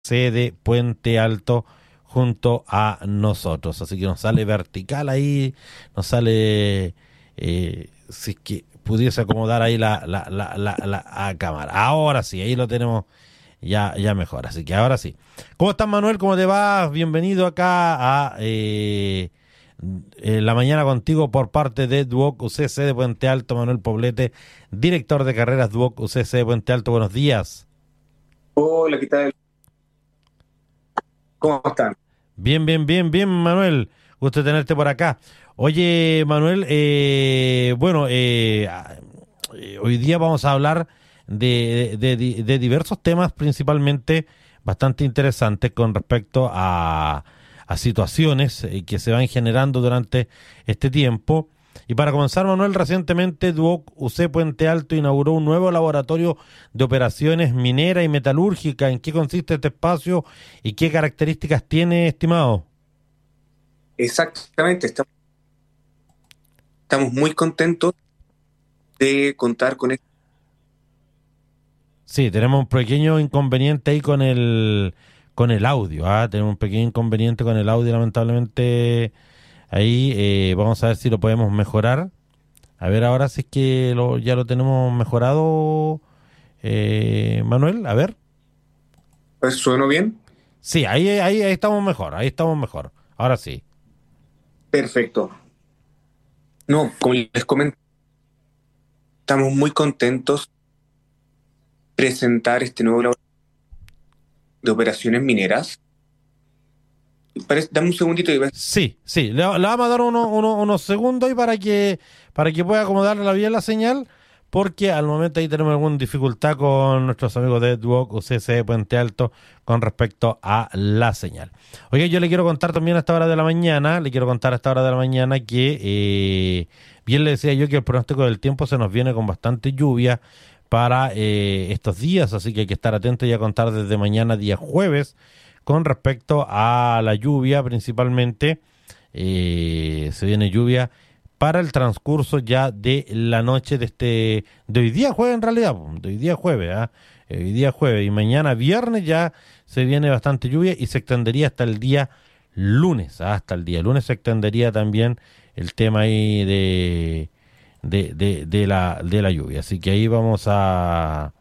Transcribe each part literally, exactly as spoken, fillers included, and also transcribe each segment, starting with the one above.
Sede Puente Alto junto a nosotros. Así que nos sale vertical ahí, nos sale, eh, si es que pudiese acomodar ahí la, la, la, la, la a cámara. Ahora sí, ahí lo tenemos ya, ya mejor. Así que ahora sí. ¿Cómo estás, Manuel? ¿Cómo te va? Bienvenido acá a eh, eh, la mañana contigo por parte de Duoc U C C de Puente Alto, Manuel Poblete, director de carreras Duoc U C C de Puente Alto. Buenos días. Hola, ¿qué tal? ¿Cómo están? Bien, bien, bien, bien, Manuel. Gusto tenerte por acá. Oye, Manuel, eh, bueno, eh, ah, eh, hoy día vamos a hablar de, de- de- de diversos temas, principalmente bastante interesantes con respecto a, a situaciones eh, que se van generando durante este tiempo. Y para comenzar, Manuel, recientemente Duoc U C Puente Alto inauguró un nuevo laboratorio de operaciones minera y metalúrgica. ¿En qué consiste este espacio y qué características tiene, estimado? Exactamente, estamos, estamos muy contentos de contar con esto. Sí, tenemos un pequeño inconveniente ahí con el con el audio, ¿ah? Tenemos un pequeño inconveniente con el audio, lamentablemente. Ahí eh, vamos a ver si lo podemos mejorar. A ver ahora si es que lo, ya lo tenemos mejorado, eh, Manuel. A ver. ¿Sueno bien? Sí, ahí, ahí, ahí estamos mejor, ahí estamos mejor. Ahora sí. Perfecto. No, como les comento, estamos muy contentos de presentar este nuevo laboratorio de operaciones mineras. Parece- dame un segundito y ves. Sí, sí, le, le vamos a dar uno- uno- unos segundos ahí para que, para que pueda acomodarle bien la señal, porque al momento ahí tenemos alguna dificultad con nuestros amigos de Duoc U C C Puente Alto con respecto a la señal. Oye, yo le quiero contar también a esta hora de la mañana, le quiero contar a esta hora de la mañana que, eh, bien le decía yo que el pronóstico del tiempo se nos viene con bastante lluvia para eh, estos días, así que hay que estar atentos y a contar desde mañana, día jueves, con respecto a la lluvia principalmente. Eh, se viene lluvia para el transcurso ya de la noche de este, de hoy día jueves en realidad, po, de hoy día jueves, ¿ah? Eh, Hoy día jueves y mañana viernes ya se viene bastante lluvia y se extendería hasta el día lunes, ¿ah? Hasta el día lunes se extendería también el tema ahí de, de, de, de la, de la lluvia. Así que ahí vamos a,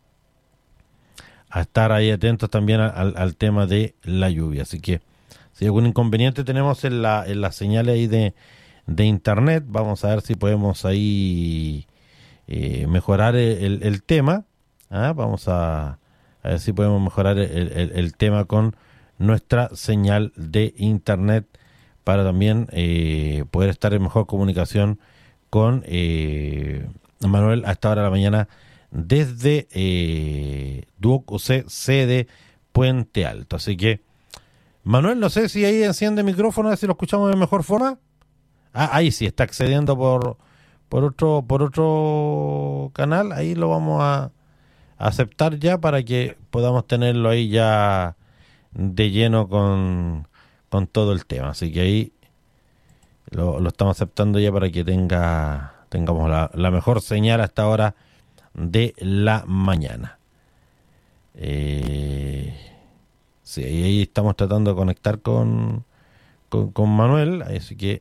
a estar ahí atentos también al, al tema de la lluvia. Así que si algún inconveniente tenemos en la, en la señal ahí de, de internet, vamos a ver si podemos ahí eh, mejorar el, el- el tema. ¿Ah? Vamos a, a ver si podemos mejorar el, el- el tema con nuestra señal de internet para también eh, poder estar en mejor comunicación con eh, Manuel a esta hora de la mañana desde eh, Duoc U C sede Puente Alto. Así que, Manuel, no sé si ahí enciende el micrófono, a ver si lo escuchamos de mejor forma. Ah, ahí sí, está accediendo por, por otro, por otro canal. Ahí lo vamos a aceptar ya para que podamos tenerlo ahí ya de lleno con, con todo el tema. Así que ahí lo, lo estamos aceptando ya para que tenga tengamos la, la mejor señal hasta ahora de la mañana. Eh, sí, ahí estamos tratando de conectar con, con, con Manuel, así que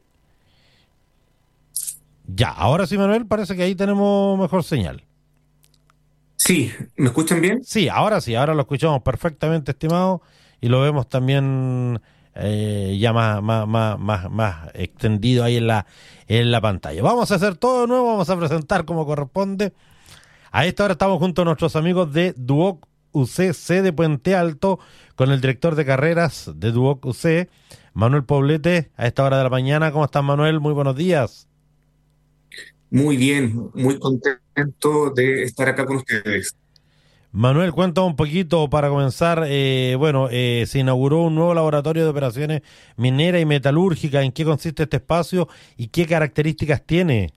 ya, ahora sí, Manuel, parece que ahí tenemos mejor señal. Sí, ¿me escuchan bien? Sí, ahora sí, ahora lo escuchamos perfectamente, estimado, y lo vemos también eh, ya más, más, más, más, más extendido ahí en la, en la pantalla. Vamos a hacer todo de nuevo, vamos a presentar como corresponde. A esta hora estamos junto a nuestros amigos de Duoc U C C de Puente Alto, con el director de carreras de Duoc U C, Manuel Poblete, a esta hora de la mañana. ¿Cómo estás, Manuel? Muy buenos días. Muy bien, muy contento de estar acá con ustedes. Manuel, cuéntame un poquito para comenzar. Eh, bueno, eh, se inauguró un nuevo laboratorio de operaciones minera y metalúrgica. ¿En qué consiste este espacio y qué características tiene?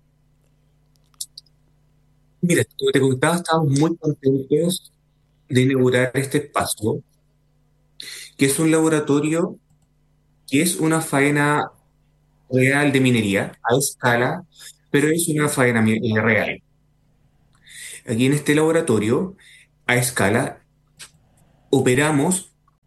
Mira, como te contaba, estamos muy contentos de inaugurar este espacio, que es un laboratorio que es una faena real de minería a escala, pero es una faena mi- eh, real. Aquí en este laboratorio, a escala, operamos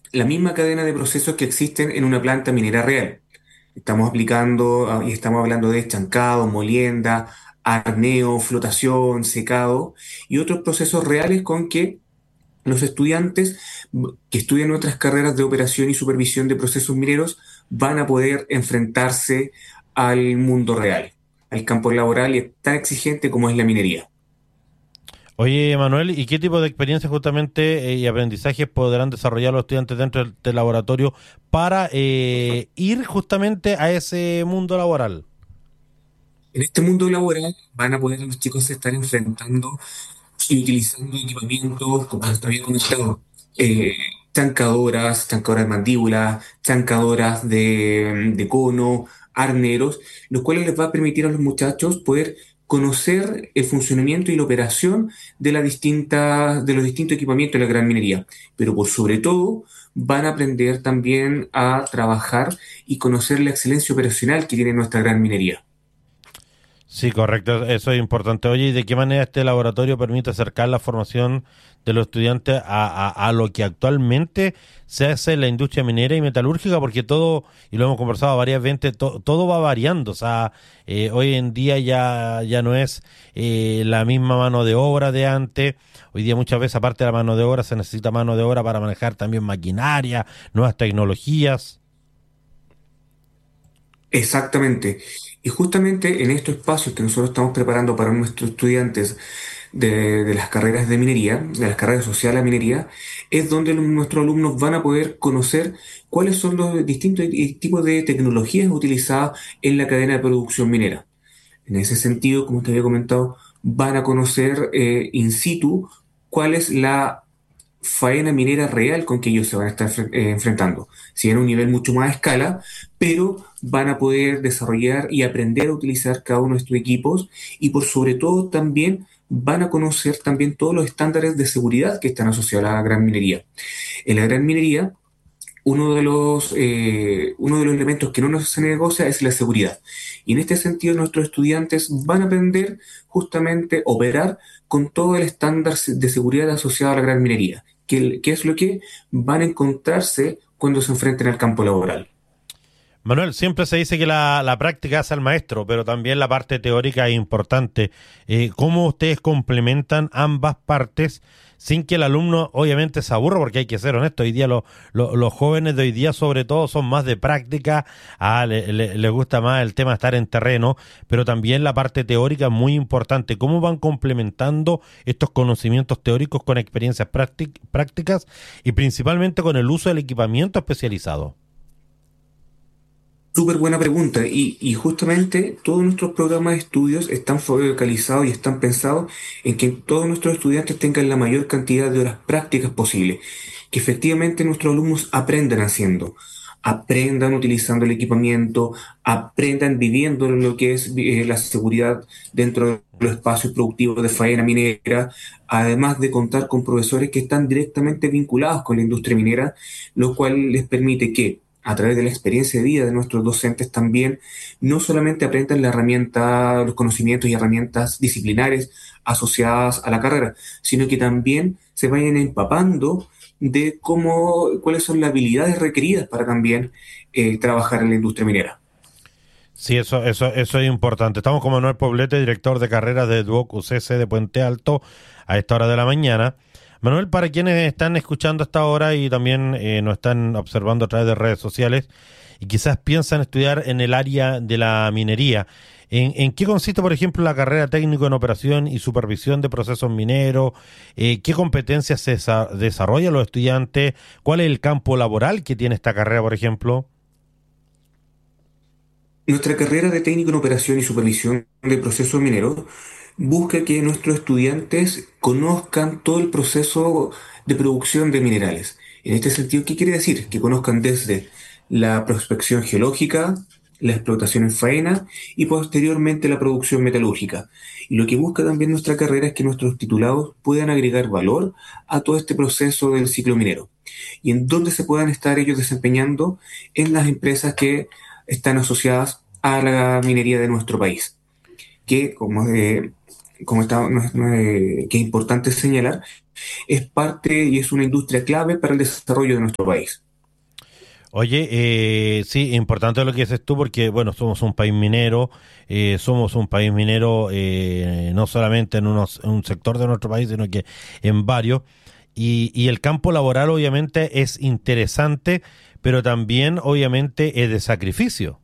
la misma cadena de procesos que existen en una planta minera real. Estamos aplicando ah, y estamos hablando de estancado, molienda, arneo, flotación, secado y otros procesos reales con que los estudiantes mm, que estudian nuestras carreras de operación y supervisión de procesos mineros van a poder enfrentarse al mundo real, al campo laboral y es tan exigente como es la minería. Oye, Manuel, ¿y qué tipo de experiencias justamente eh, y aprendizajes podrán desarrollar los estudiantes dentro del, del laboratorio para eh, ir justamente a ese mundo laboral? En este mundo laboral van a poder los chicos estar enfrentando y utilizando equipamientos, como te había comentado, eh, chancadoras, chancadoras de mandíbula, chancadoras de, de cono, arneros, los cuales les va a permitir a los muchachos poder conocer el funcionamiento y la operación de, la distinta, de los distintos equipamientos de la gran minería. Pero por sobre todo van a aprender también a trabajar y conocer la excelencia operacional que tiene nuestra gran minería. Sí, correcto, eso es importante. Oye, ¿y de qué manera este laboratorio permite acercar la formación de los estudiantes a, a, a lo que actualmente se hace en la industria minera y metalúrgica? Porque todo, y lo hemos conversado varias veces, to- todo va variando. O sea, eh, hoy en día ya, ya no es eh, la misma mano de obra de antes. Hoy día muchas veces, aparte de la mano de obra, se necesita mano de obra para manejar también maquinaria, nuevas tecnologías. Exactamente. Y justamente en estos espacios que nosotros estamos preparando para nuestros estudiantes de, de las carreras de minería, de las carreras asociadas a la minería, es donde los- nuestros alumnos van a poder conocer cuáles son los distintos i- tipos de tecnologías utilizadas en la cadena de producción minera. En ese sentido, como te había comentado, van a conocer eh, in situ cuál es la faena minera real con que ellos se van a estar fre- eh, enfrentando, si en un nivel mucho más a escala, pero van a poder desarrollar y aprender a utilizar cada uno de estos equipos y por sobre todo también van a conocer también todos los estándares de seguridad que están asociados a la gran minería. En la gran minería, uno de los, eh, uno de los elementos que no nos se negocia es la seguridad. Y en este sentido, nuestros estudiantes van a aprender justamente a operar con todo el estándar de seguridad asociado a la gran minería, que, que es lo que van a encontrarse cuando se enfrenten al campo laboral. Manuel, siempre se dice que la, la práctica hace al maestro, pero también la parte teórica es importante. Eh, ¿cómo ustedes complementan ambas partes sin que el alumno obviamente se aburra? Porque hay que ser honesto, hoy día lo- lo- los jóvenes de hoy día sobre todo son más de práctica, ah, le, le- les gusta más el tema de estar en terreno, pero también la parte teórica es muy importante. ¿Cómo van complementando estos conocimientos teóricos con experiencias práctic- prácticas y principalmente con el uso del equipamiento especializado? Súper buena pregunta. Y, y justamente todos nuestros programas de estudios están focalizados y están pensados en que todos nuestros estudiantes tengan la mayor cantidad de horas prácticas posible. Que efectivamente nuestros alumnos aprendan haciendo, aprendan utilizando el equipamiento, aprendan viviendo lo que es eh, la seguridad dentro de los espacios productivos de faena minera, además de contar con profesores que están directamente vinculados con la industria minera, lo cual les permite que a través de la experiencia de vida de nuestros docentes también, no solamente aprendan la herramienta, los conocimientos y herramientas disciplinares asociadas a la carrera, sino que también se vayan empapando de cómo, cuáles son las habilidades requeridas para también eh, trabajar en la industria minera. Sí, eso, eso, eso es importante. Estamos con Manuel Poblete, director de carreras de Duoc U C C de Puente Alto, a esta hora de la mañana. Manuel, para quienes están escuchando a esta hora y también eh, nos están observando a través de redes sociales y quizás piensan estudiar en el área de la minería, ¿en, en qué consiste, por ejemplo, la carrera técnico en operación y supervisión de procesos mineros? Eh, ¿qué competencias se desa- desarrollan los estudiantes? ¿Cuál es el campo laboral que tiene esta carrera, por ejemplo? Nuestra carrera de técnico en operación y supervisión de procesos mineros busca que nuestros estudiantes conozcan todo el proceso de producción de minerales. En este sentido, ¿qué quiere decir? Que conozcan desde la prospección geológica, la explotación en faena y posteriormente la producción metalúrgica. Y lo que busca también nuestra carrera es que nuestros titulados puedan agregar valor a todo este proceso del ciclo minero. Y en dónde se puedan estar ellos desempeñando en las empresas que están asociadas a la minería de nuestro país, que como eh, como está, no es- no es- que es importante señalar, es parte y es una industria clave para el desarrollo de nuestro país. Oye, eh, sí, importante lo que dices tú porque, bueno, somos un país minero, eh, somos un país minero eh, no solamente en, unos, en un sector de nuestro país, sino que en varios. Y, y el campo laboral obviamente es interesante, pero también obviamente es de sacrificio.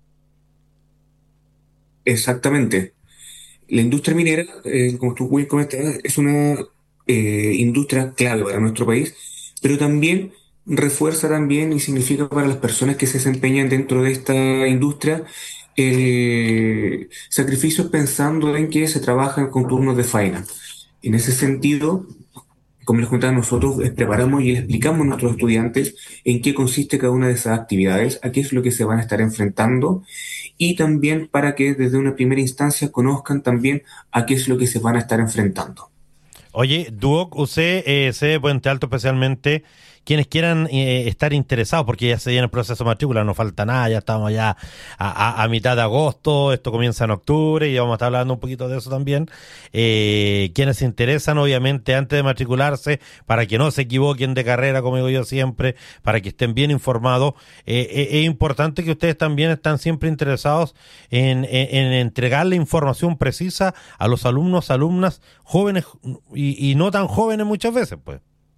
Exactamente. La industria minera, eh, como tú bien comentabas, es una eh, industria clave para nuestro país, pero también refuerza también y significa para las personas que se desempeñan dentro de esta industria eh, sacrificios pensando en que se trabajan con turnos de faena. En ese sentido, como les contaba, nosotros eh, preparamos y les explicamos a nuestros estudiantes en qué consiste cada una de esas actividades, a qué es lo que se van a estar enfrentando y también para que desde una primera instancia conozcan también a qué es lo que se van a estar enfrentando. Oye, Duoc, usted, eh, C de Puente Alto especialmente, quienes quieran eh, estar interesados, porque ya se viene el proceso de matrícula, no falta nada, ya estamos ya a, a- a mitad de agosto, esto comienza en octubre y vamos a estar hablando un poquito de eso también. Eh, quienes se interesan, obviamente, antes de matricularse, para que no se equivoquen de carrera, como digo yo siempre, para que estén bien informados, eh, eh, es importante que ustedes también están siempre interesados en, en, en entregar la información precisa a los alumnos, alumnas, jóvenes y, y no tan jóvenes muchas veces, pues.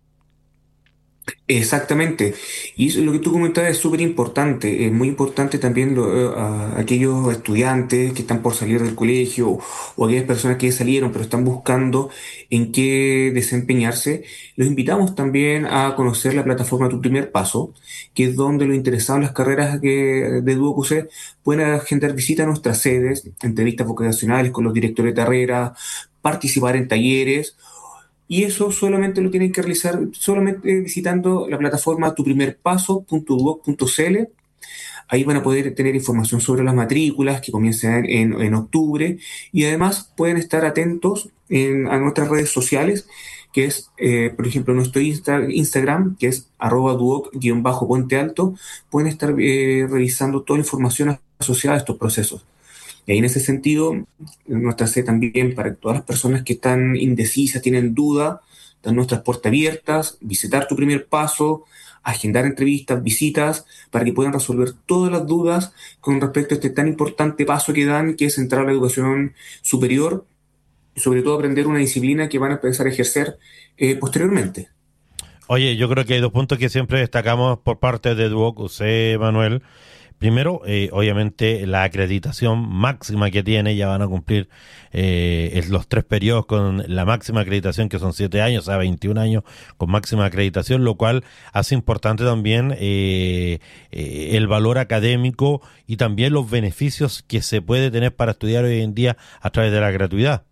Exactamente. Y eso, lo que tú comentabas es súper importante. Es muy importante también lo- eh, a aquellos estudiantes que están por salir del colegio o aquellas personas que ya salieron pero están buscando en qué desempeñarse. Los invitamos también a conocer la plataforma Tu Primer Paso, que es donde los interesados en las carreras que, de DuoQC pueden agendar visita a nuestras sedes, entrevistas vocacionales con los directores de carrera, participar en talleres y eso solamente lo tienen que realizar solamente visitando la plataforma tuprimerpaso punto duoc punto cl. Ahí van a poder tener información sobre las matrículas que comienzan en, en octubre y además pueden estar atentos en, a nuestras redes sociales, que es, eh, por ejemplo, nuestro Insta- Instagram, que es arroba duoc-puente alto. Pueden estar eh, revisando toda la información asociada a estos procesos. Y ahí en ese sentido, nuestra sede también para todas las personas que están indecisas, tienen duda, están nuestras puertas abiertas, visitar tu primer paso, agendar entrevistas, visitas, para que puedan resolver todas las dudas con respecto a este tan importante paso que dan, que es entrar a la educación superior y sobre todo aprender una disciplina que van a empezar a ejercer eh, posteriormente. Oye, yo creo que hay dos puntos que siempre destacamos por parte de Duoc, usted, Manuel. Primero, eh, obviamente, la acreditación máxima que tiene, ya van a cumplir eh, es los tres periodos con la máxima acreditación, que son siete años, o sea, veintiún años con máxima acreditación, lo cual hace importante también eh, eh, el valor académico y también los beneficios que se puede tener para estudiar hoy en día a través de la gratuidad.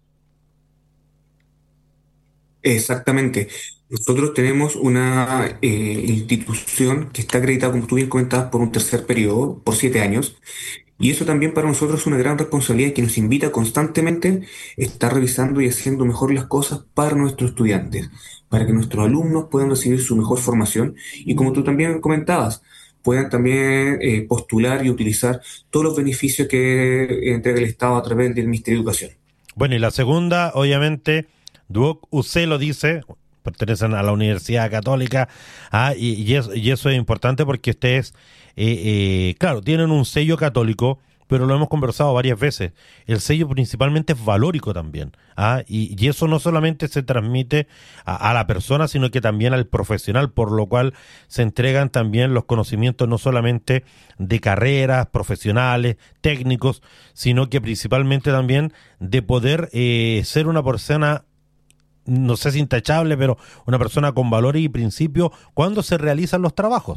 Exactamente. Nosotros tenemos una eh, institución que está acreditada, como tú bien comentabas, por un tercer periodo, por siete años, y eso también para nosotros es una gran responsabilidad que nos invita constantemente a estar revisando y haciendo mejor las cosas para nuestros estudiantes, para que nuestros alumnos puedan recibir su mejor formación y como tú también comentabas, puedan también eh, postular y utilizar todos los beneficios que entrega el Estado a través del Ministerio de Educación. Bueno, y la segunda, obviamente, Duoc U C lo dice, pertenecen a la Universidad Católica, ah, y, y eso, y eso es importante porque ustedes, eh, eh, claro, tienen un sello católico, pero lo hemos conversado varias veces. El sello principalmente es valórico también, ah, y, y eso no solamente se transmite a, a la persona, sino que también al profesional, por lo cual se entregan también los conocimientos no solamente de carreras profesionales, técnicos, sino que principalmente también de poder eh, ser una persona, no sé si intachable, pero una persona con valores y principios cuando se realizan los trabajos.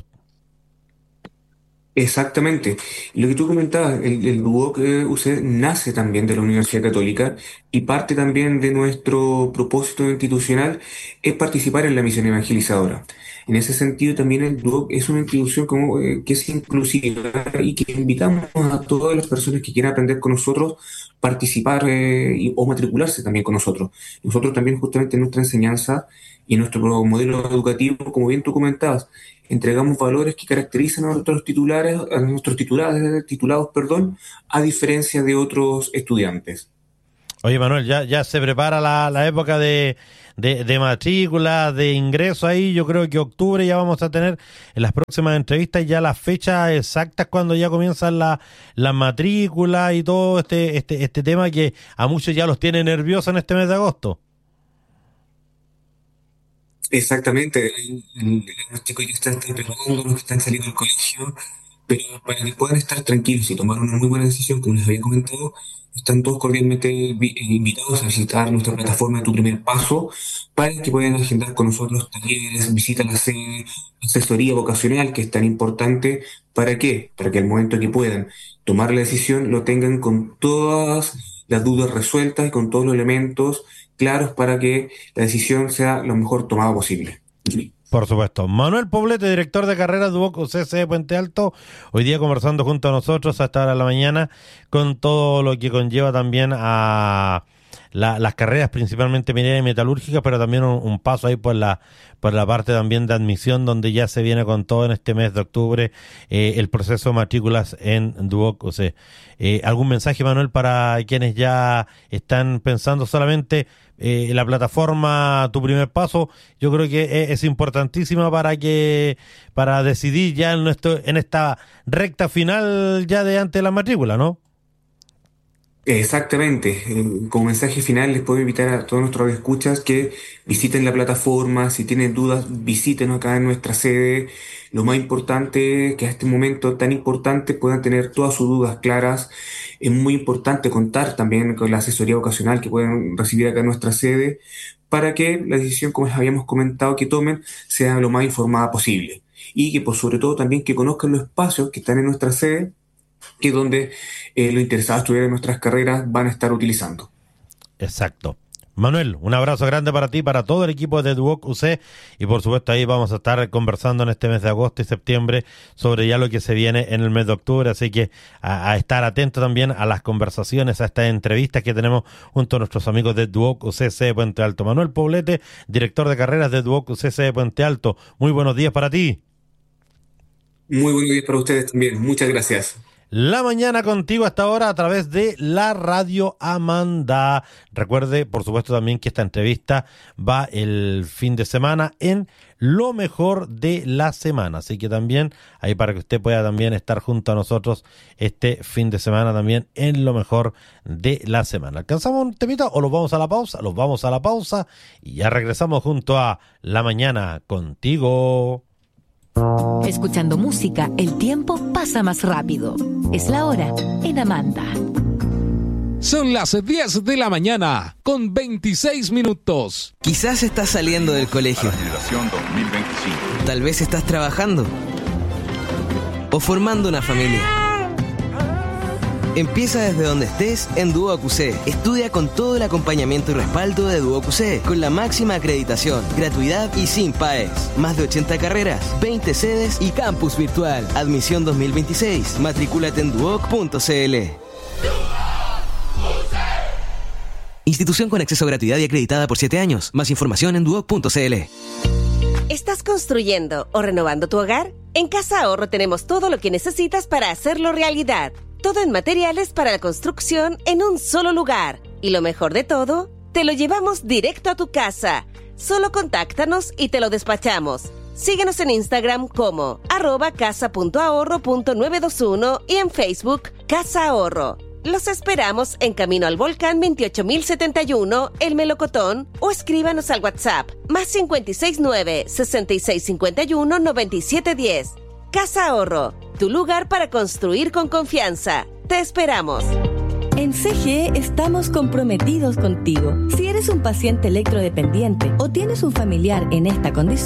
Exactamente. Y lo que tú comentabas, el, el dúo que usted nace también de la Universidad Católica y parte también de nuestro propósito institucional es participar en la misión evangelizadora. En ese sentido, también el dúo es una institución como, eh, que es inclusiva y que invitamos a todas las personas que quieran aprender con nosotros, participar eh, y- o matricularse también con nosotros. Nosotros también justamente en nuestra enseñanza y en nuestro modelo educativo, como bien tú comentabas, entregamos valores que caracterizan a nuestros titulares, a nuestros titulares, titulados, perdón, a diferencia de otros estudiantes. Oye, Manuel, ya, ya se prepara la, la época de, de, de matrícula, de ingreso ahí. Yo creo que octubre ya vamos a tener en las próximas entrevistas ya las fechas exactas cuando ya comienzan la, las matrículas y todo este, este, este tema que a muchos ya los tiene nerviosos en este mes de agosto. Exactamente, el- el- los chicos ya están preparando, los que están saliendo del colegio, pero para que puedan estar tranquilos y tomar una muy buena decisión, como les había comentado, están todos cordialmente vi- eh, invitados a visitar nuestra plataforma de Tu Primer Paso para que puedan agendar con nosotros talleres, visitas a la sede, asesoría vocacional, que es tan importante. ¿Para qué? Para que al momento que puedan tomar la decisión lo tengan con todas las dudas resueltas y con todos los elementos claros para que la decisión sea lo mejor tomada posible. Por supuesto. Manuel Poblete, director de carreras de U O C U C S de Puente Alto, hoy día conversando junto a nosotros hasta ahora de la mañana con todo lo que conlleva también a la- las carreras principalmente mineras y metalúrgicas, pero también un, un paso ahí por la por la parte también de admisión, donde ya se viene con todo en este mes de octubre eh, el proceso de matrículas en Duoc U C. Eh, ¿algún mensaje, Manuel, para quienes ya están pensando solamente eh, la plataforma Tu Primer Paso? Yo creo que es, es importantísima para que para decidir ya en nuestro en esta recta final ya de antes de la matrícula, ¿no? Exactamente. Eh, Como mensaje final les puedo invitar a todos nuestros escuchas que visiten la plataforma. Si tienen dudas, visítenos acá en nuestra sede. Lo más importante es que a este momento tan importante puedan tener todas sus dudas claras. Es muy importante contar también con la asesoría vocacional que pueden recibir acá en nuestra sede para que la decisión, como les habíamos comentado, que tomen sea lo más informada posible. Y que por sobre todo también que conozcan los espacios que están en nuestra sede, que es donde eh, los interesados a estudiar en nuestras carreras van a estar utilizando. Exacto. Manuel, un abrazo grande para ti, para todo el equipo de Duoc U C, y por supuesto ahí vamos a estar conversando en este mes de agosto y septiembre sobre ya lo que se viene en el mes de octubre, así que a, a estar atento también a las conversaciones, a estas entrevistas que tenemos junto a nuestros amigos de Duoc U C C de Puente Alto. Manuel Poblete, director de carreras de Duoc U C C de Puente Alto, muy buenos días para ti. Muy buenos días para ustedes también. Muchas gracias. La mañana contigo hasta ahora a través de la Radio Amanda. Recuerde, por supuesto, también que esta entrevista va el fin de semana en Lo Mejor de la Semana. Así que también, ahí para que usted pueda también estar junto a nosotros este fin de semana también en Lo Mejor de la Semana. ¿Alcanzamos un temita o los vamos a la pausa? Los vamos a la pausa y ya regresamos junto a La Mañana contigo. Escuchando música, el tiempo pasa más rápido. Es la hora en Amanda. Son las diez de la mañana, con veintiséis minutos. Quizás estás saliendo del colegio. Tal vez estás trabajando. O formando una familia. Empieza desde donde estés en Duoc U C. Estudia con todo el acompañamiento y respaldo de Duoc U C, con la máxima acreditación, gratuidad y sin P A E S. Más de ochenta carreras, veinte sedes y campus virtual. Admisión dos mil veintiséis. Matricúlate en duoc punto c l. Institución con acceso a gratuidad y acreditada por siete años. Más información en duoc punto c l. ¿Estás construyendo o renovando tu hogar? En Casa Ahorro tenemos todo lo que necesitas para hacerlo realidad. Todo en materiales para la construcción en un solo lugar. Y lo mejor de todo, te lo llevamos directo a tu casa. Solo contáctanos y te lo despachamos. Síguenos en Instagram como arroba casa punto ahorro punto novecientos veintiuno y en Facebook Casa Ahorro. Los esperamos en Camino al Volcán veintiocho mil setenta y uno, El Melocotón, o escríbanos al WhatsApp más cinco seis nueve, seis seis cinco uno, nueve siete uno cero. Casa Ahorro, tu lugar para construir con confianza. Te esperamos. En C G E estamos comprometidos contigo. Si eres un paciente electrodependiente o tienes un familiar en esta condición,